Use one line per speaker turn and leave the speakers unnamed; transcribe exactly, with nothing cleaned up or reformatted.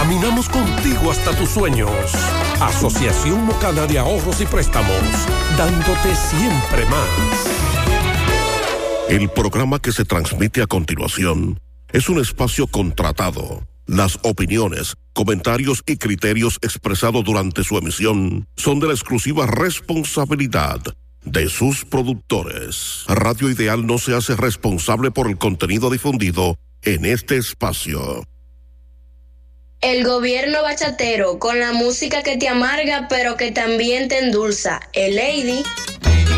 Caminamos contigo hasta tus sueños. Asociación Mocana de Ahorros y Préstamos, dándote siempre más.
El programa que se transmite a continuación es un espacio contratado. Las opiniones, comentarios y criterios expresados durante su emisión son de la exclusiva responsabilidad de sus productores. Radio Ideal no se hace responsable por el contenido difundido en este espacio.
El gobierno bachatero, con la música que te amarga pero que también te endulza. El Lady.